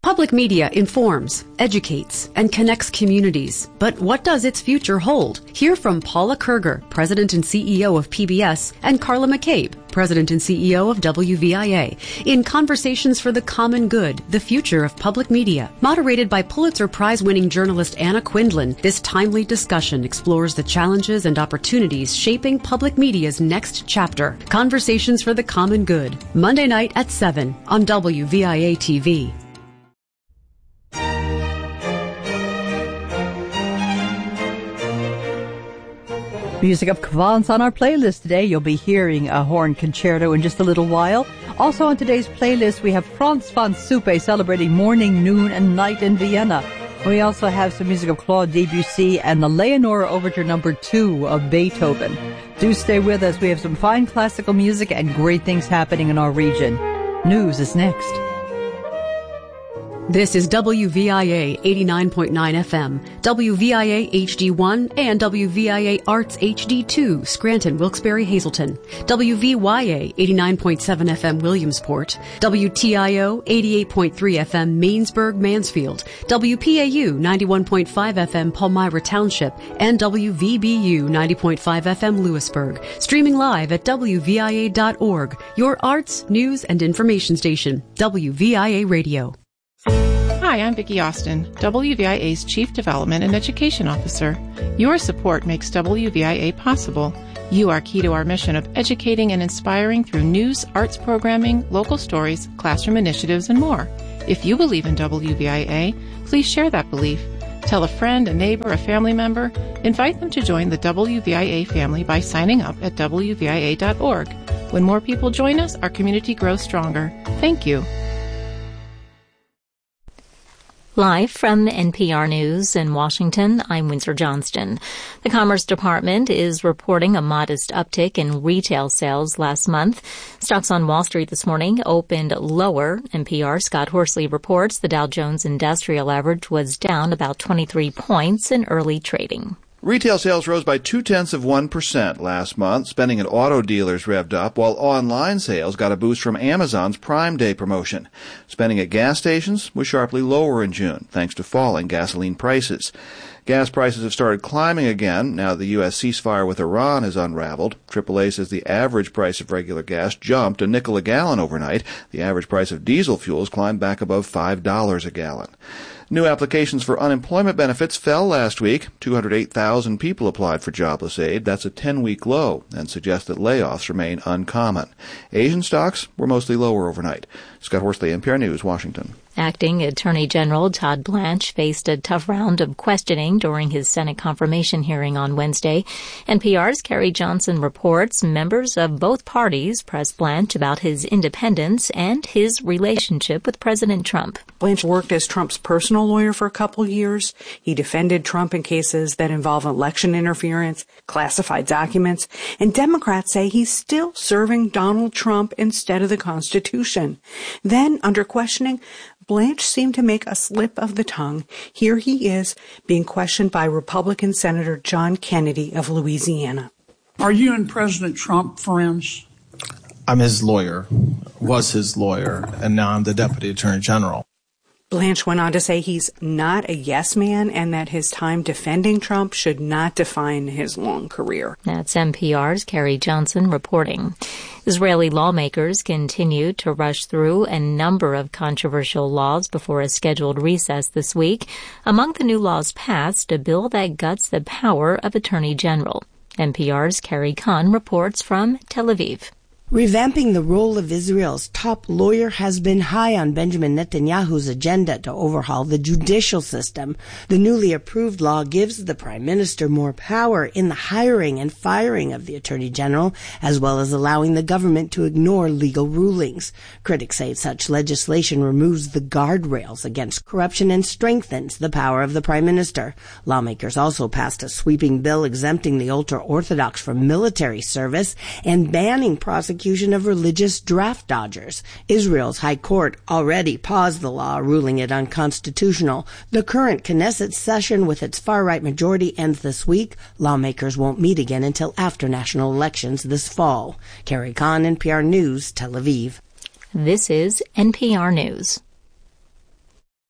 Public media informs, educates, and connects communities. But what does its future hold? Hear from Paula Kerger, President and CEO of PBS, and Carla McCabe, President and CEO of WVIA, in Conversations for the Common Good, the Future of Public Media. Moderated by Pulitzer Prize-winning journalist Anna Quindlen, this timely discussion explores the challenges and opportunities shaping public media's next chapter. Conversations for the Common Good, Monday night at 7 on WVIA TV. Music of Provence on our playlist today. You'll be hearing a horn concerto in just a little while. Also on today's playlist, we have Franz von Suppe celebrating morning, noon, and night in Vienna. We also have some music of Claude Debussy and the Leonora Overture No. 2 of Beethoven. Do stay with us. We have some fine classical music and great things happening in our region. News is next. This is WVIA 89.9 FM, WVIA HD1, and WVIA Arts HD2, Scranton, Wilkes-Barre, Hazleton, WVYA 89.7 FM, Williamsport, WTIO 88.3 FM, Mainsburg, Mansfield, WPAU 91.5 FM, Palmyra Township, and WVBU 90.5 FM, Lewisburg. Streaming live at WVIA.org, your arts, news, and information station, WVIA Radio. Hi, I'm Vicki Austin, WVIA's Chief Development and Education Officer. Your support makes WVIA possible. You are key to our mission of educating and inspiring through news, arts programming, local stories, classroom initiatives, and more. If you believe in WVIA, please share that belief. Tell a friend, a neighbor, a family member. Invite them to join the WVIA family by signing up at WVIA.org. When more people join us, our community grows stronger. Thank you. Live from NPR News in Washington, I'm Windsor Johnston. The Commerce Department is reporting a modest uptick in retail sales last month. Stocks on Wall Street this morning opened lower. NPR Scott Horsley reports the Dow Jones Industrial Average was down about 23 points in early trading. Retail sales rose by 0.2% last month. Spending at auto dealers revved up, while online sales got a boost from Amazon's Prime Day promotion. Spending at gas stations was sharply lower in June, thanks to falling gasoline prices. Gas prices have started climbing again now the U.S. ceasefire with Iran has unraveled. AAA says the average price of regular gas jumped $0.05 a gallon overnight. The average price of diesel fuels climbed back above $5 a gallon. New applications for unemployment benefits fell last week. 208,000 people applied for jobless aid. That's a 10-week low and suggests that layoffs remain uncommon. Asian stocks were mostly lower overnight. Scott Horsley, NPR News, Washington. Acting Attorney General Todd Blanche faced a tough round of questioning during his Senate confirmation hearing on Wednesday. NPR's Carrie Johnson reports members of both parties pressed Blanche about his independence and his relationship with President Trump. Blanche worked as Trump's personal lawyer for a couple years. He defended Trump in cases that involve election interference, classified documents, and Democrats say he's still serving Donald Trump instead of the Constitution. Then, under questioning, Blanche seemed to make a slip of the tongue. Here he is being questioned by Republican Senator John Kennedy of Louisiana. Are you and President Trump friends? I'm his lawyer, was his lawyer, and now I'm the Deputy Attorney General. Blanche went on to say he's not a yes man and that his time defending Trump should not define his long career. That's NPR's Carrie Johnson reporting. Israeli lawmakers continue to rush through a number of controversial laws before a scheduled recess this week. Among the new laws passed, a bill that guts the power of Attorney General. NPR's Carrie Kahn reports from Tel Aviv. Revamping the role of Israel's top lawyer has been high on Benjamin Netanyahu's agenda to overhaul the judicial system. The newly approved law gives the prime minister more power in the hiring and firing of the attorney general, as well as allowing the government to ignore legal rulings. Critics say such legislation removes the guardrails against corruption and strengthens the power of the prime minister. Lawmakers also passed a sweeping bill exempting the ultra-Orthodox from military service and banning prosecution of religious draft dodgers. Israel's High Court already paused the law, ruling it unconstitutional. The current Knesset session with its far-right majority ends this week. Lawmakers won't meet again until after national elections this fall. Carrie Kahn, NPR News, Tel Aviv. This is NPR News.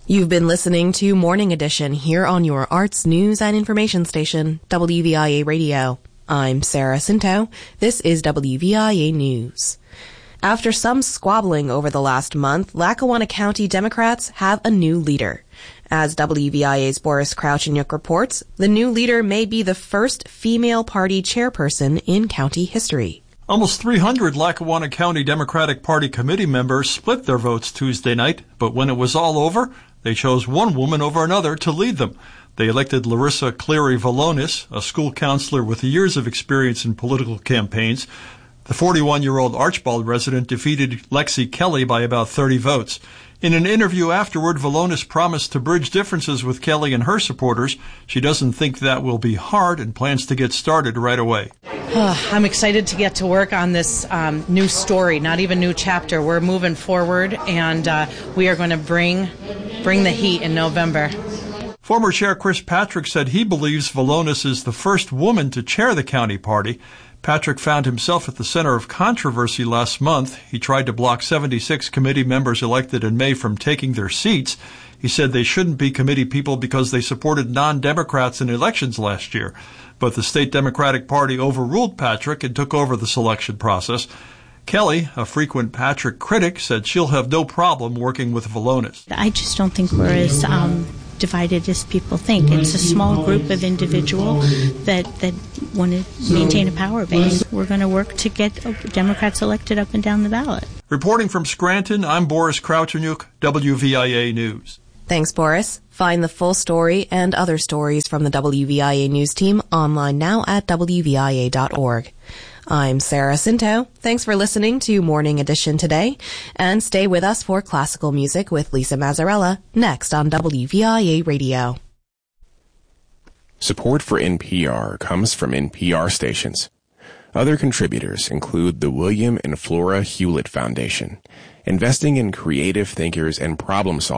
You've been listening to Morning Edition here on your arts, news, and information station, WVIA Radio. I'm Sarah Cinto. This is WVIA News. After some squabbling over the last month, Lackawanna County Democrats have a new leader. As WVIA's Boris Krauchenyuk reports, the new leader may be the first female party chairperson in county history. Almost 300 Lackawanna County Democratic Party committee members split their votes Tuesday night, but when it was all over, they chose one woman over another to lead them. They elected Larissa Cleary Valonis, a school counselor with years of experience in political campaigns. The 41-year-old Archbald resident defeated Lexi Kelly by about 30 votes. In an interview afterward, Valonis promised to bridge differences with Kelly and her supporters. She doesn't think that will be hard and plans to get started right away. I'm excited to get to work on this new story, not even new chapter. We're moving forward, and we are going to bring the heat in November. Former Chair Chris Patrick said he believes Valonis is the first woman to chair the county party. Patrick found himself at the center of controversy last month. He tried to block 76 committee members elected in May from taking their seats. He said they shouldn't be committee people because they supported non-Democrats in elections last year. But the state Democratic Party overruled Patrick and took over the selection process. Kelly, a frequent Patrick critic, said she'll have no problem working with Valonis. I just don't think we're as divided as people think. It's a small group of individuals that want to maintain a power base. We're going to work to get Democrats elected up and down the ballot. Reporting from Scranton, I'm Boris Krauchenyuk, WVIA News. Thanks, Boris. Find the full story and other stories from the WVIA News team online now at WVIA.org. I'm Sarah Cinto. Thanks for listening to Morning Edition today, and stay with us for classical music with Lisa Mazzarella next on WVIA Radio. Support for NPR comes from NPR stations. Other contributors include the William and Flora Hewlett Foundation, investing in creative thinkers and problem solvers